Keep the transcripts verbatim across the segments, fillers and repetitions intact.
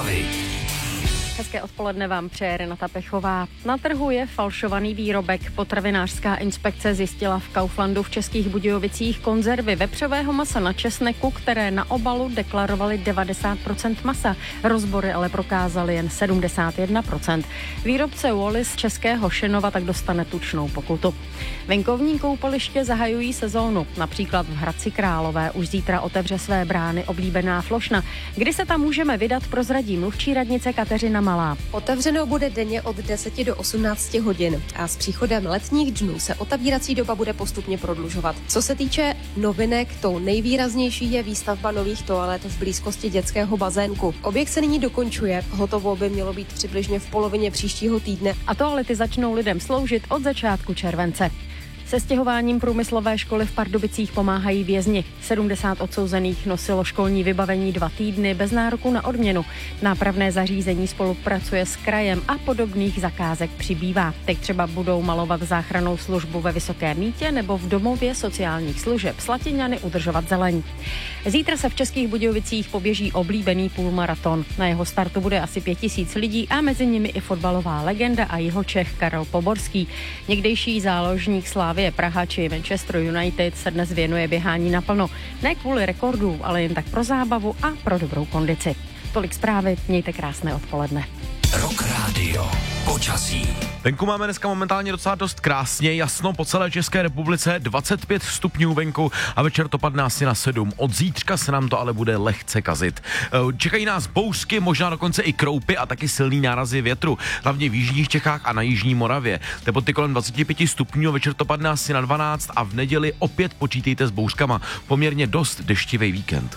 Zprávy. Hezké odpoledne vám přeje Renata Pechová. Na trhu je falšovaný výrobek. Potravinářská inspekce zjistila v Kauflandu v Českých Budějovicích konzervy vepřového masa na česneku, které na obalu deklarovaly devadesát procent masa. Rozbory ale prokázaly jen sedmdesát jedna procent. Výrobce Wallis českého Šenova tak dostane tučnou pokutu. Venkovní koupaliště zahajují sezónu. Například v Hradci Králové už zítra otevře své brány oblíbená Flošna. Kdy se tam můžeme vydat, prozradí mluvčí radnice Kateřina Malá. Otevřeno bude denně od deseti do osmnácti hodin a s příchodem letních dnů se otevírací doba bude postupně prodlužovat. Co se týče novinek, tou nejvýraznější je výstavba nových toalet v blízkosti dětského bazénku. Objekt se nyní dokončuje, hotovo by mělo být přibližně v polovině příštího týdne. A toalety začnou lidem sloužit od začátku července. Se stěhováním průmyslové školy v Pardubicích pomáhají vězni. sedmdesát odsouzených nosilo školní vybavení dva týdny bez nároku na odměnu. Nápravné zařízení spolupracuje s krajem a podobných zakázek přibývá. Teď třeba budou malovat záchrannou službu ve Vysokém Mýtě nebo v domově sociálních služeb Slatiňany udržovat zeleň. Zítra se v Českých Budějovicích poběží oblíbený půlmaraton. Na jeho startu bude asi pět tisíc lidí a mezi nimi i fotbalová legenda a Jihočech Karel Poborský. Někdejší záložník Slávy Praha či Manchester United se dnes věnuje běhání naplno. Ne kvůli rekordů, ale jen tak pro zábavu a pro dobrou kondici. Tolik zprávy, mějte krásné odpoledne. Rock Radio. Počasí. Venku máme dneska momentálně docela dost krásně, jasno po celé České republice, dvacet pět stupňů venku a večer to padne asi na sedm. Od zítřka se nám to ale bude lehce kazit. Čekají nás bouřky, možná dokonce i kroupy a taky silný nárazy větru, hlavně v jižních Čechách a na jižní Moravě. Teploty kolem dvacet pět stupňů, večer to padne asi na dvanáct a v neděli opět počítejte s bouřkama. Poměrně dost deštivý víkend.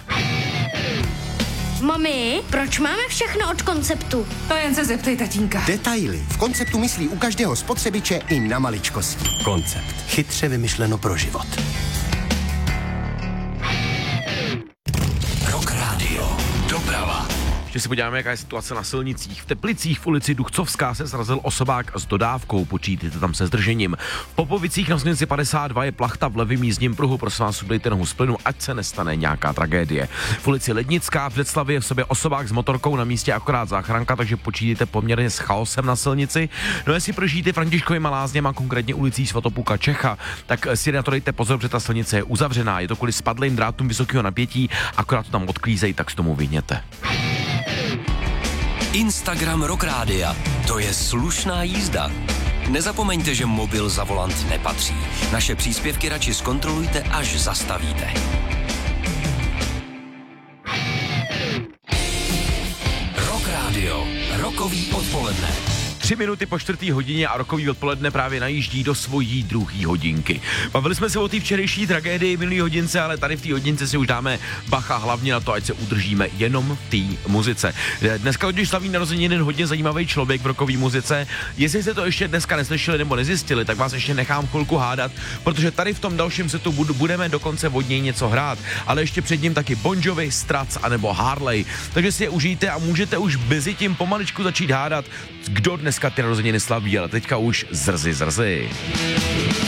Mami, proč máme všechno od Konceptu? To jen se zeptej tatínka. Detaily. V Konceptu myslí u každého spotřebiče i na maličkosti. Koncept. Chytře vymyšleno pro život. Rock Radio. Doprava. Ještě si podíváme, jaká je situace na silnicích. V Teplicích v ulici Duchcovská se srazil osobák s dodávkou, počítejte tam se zdržením. V Popovicích na silnici padesát dva je plachta v levém jízdním pruhu, prosím vás, dejte nohu z plynu, ať se nestane nějaká tragédie. V ulici Lednická v Břeclavi je v sobě osobák s motorkou, na místě akorát záchranka, takže počítejte poměrně s chaosem na silnici. No jestli prožijete Františkovýma lázněma, konkrétně ulicí Svatopuka Čecha, tak si na to dejte pozor, protože ta silnice je uzavřená, je to kvůli spadlým drátům vysokého napětí, akorát to tam odklízejí, tak s tomu vyhněte. Instagram Rock Rádia. To je slušná jízda. Nezapomeňte, že mobil za volant nepatří. Naše příspěvky radši zkontrolujte, až zastavíte. Rock Radio. Rokový odpoledne. Tři minuty po čtvrtý hodině a rokový odpoledne právě najíždí do svojí druhé hodinky. Bavili jsme se o té včerejší tragédii minulý hodince, ale tady v té hodince si už dáme bacha hlavně na to, ať se udržíme jenom v té muzice. Dneska když slaví narozeniny hodně zajímavý člověk v rokový muzice. Jestli jste to ještě dneska neslyšeli nebo nezjistili, tak vás ještě nechám chvilku hádat, protože tady v tom dalším setu budeme dokonce od něj něco hrát, ale ještě před ním taky Bon Jovi, Strac a nebo Harley. Takže si je užijte a můžete už mezi tím pomaličku začít hádat, kdo dneska ty narozeniny slaví, ale teďka už zrzy zrzy.